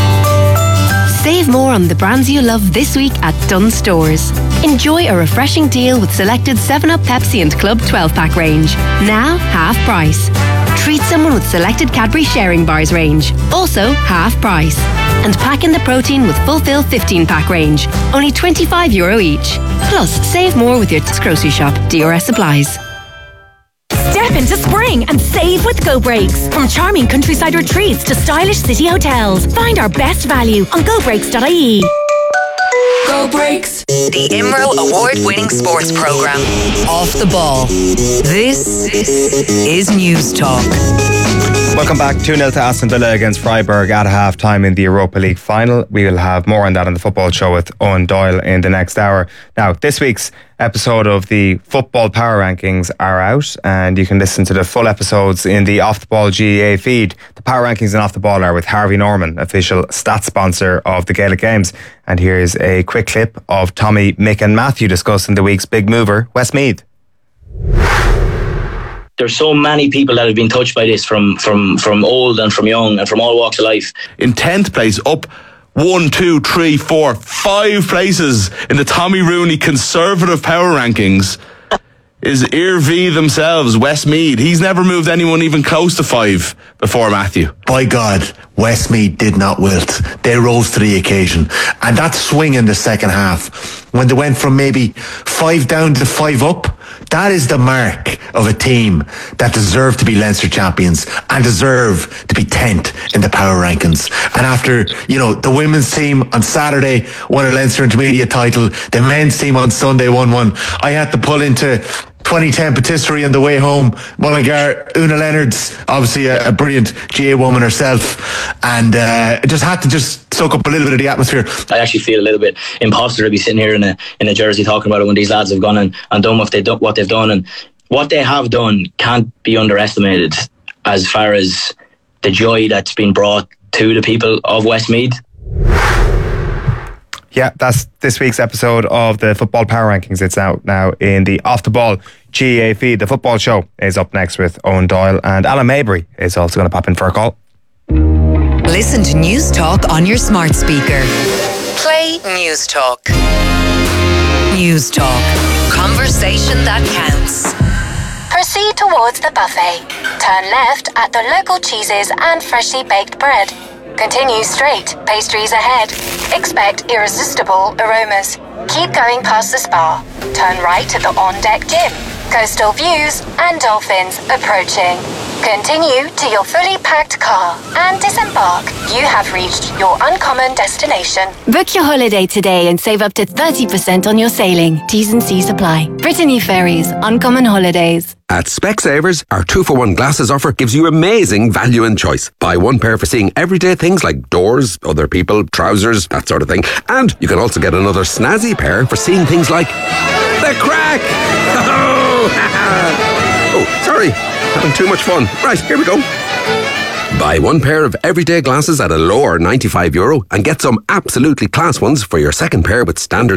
Save more on the brands you love this week at Dunnes Stores. Enjoy a refreshing deal with selected 7-Up, Pepsi and Club 12-pack range. Now, half price. Treat someone with selected Cadbury Sharing Bars range. Also, half price. And pack in the protein with Fulfill 15-pack range. Only €25 each. Plus, save more with your grocery shop. DRS supplies. Step into spring and save with Go Breaks. From charming countryside retreats to stylish city hotels. Find our best value on gobreaks.ie. Go Breaks. The IMRO award-winning sports programme. Off the Ball. This is News Talk. Welcome back. 2-0 to Aston Villa against Freiburg at half-time in the Europa League final. We will have more on that on the football show with Owen Doyle in the next hour. Now, this week's episode of the Football Power Rankings are out, and you can listen to the full episodes in the Off the Ball GAA feed. The Power Rankings and Off the Ball are with Harvey Norman, official stats sponsor of the Gaelic Games. And here's a quick clip of Tommy, Mick and Matthew discussing the week's big mover, Westmeath. There's so many people that have been touched by this from old and from young and from all walks of life. In 10th place, up 1, 2, 3, 4, 5 places in the Tommy Rooney Conservative Power Rankings is IRV themselves, Westmeath. He's never moved anyone even close to 5 before Matthew. By God, Westmeath did not wilt. They rose to the occasion. And that swing in the second half, when they went from maybe 5 down to 5 up, that is the mark of a team that deserve to be Leinster champions and deserve to be 10th in the power rankings. And after, the women's team on Saturday won a Leinster Intermediate title, the men's team on Sunday won one. I had to pull into 2010 patisserie on the way home. Mullingar, Una Leonard's obviously a brilliant GA woman herself, and just had to soak up a little bit of the atmosphere. I actually feel a little bit imposter to be sitting here in a jersey talking about it when these lads have gone and done what they've done, and what they have done can't be underestimated as far as the joy that's been brought to the people of Westmeath. Yeah, that's this week's episode of the Football Power Rankings. It's out now in the Off the Ball GAA feed. The football show is up next with Owen Doyle, and Alan Mabry is also going to pop in for a call. Listen to News Talk on your smart speaker. Play News Talk. News Talk. Conversation that counts. Proceed towards the buffet. Turn left at the local cheeses and freshly baked bread. Continue straight, pastries ahead. Expect irresistible aromas. Keep going past the spa. Turn right at the on-deck gym. Coastal views and dolphins approaching. Continue to your fully packed car and disembark. You have reached your uncommon destination. Book your holiday today and save up to 30% on your sailing. T's and C's apply. Brittany Ferries, Uncommon Holidays. At Specsavers, our 2-for-1 glasses offer gives you amazing value and choice. Buy one pair for seeing everyday things like doors, other people, trousers, that sort of thing. And you can also get another snazzy pair for seeing things like the crack! Oh, sorry, having too much fun. Right, here we go. Buy one pair of everyday glasses at a lower €95 and get some absolutely class ones for your second pair with standard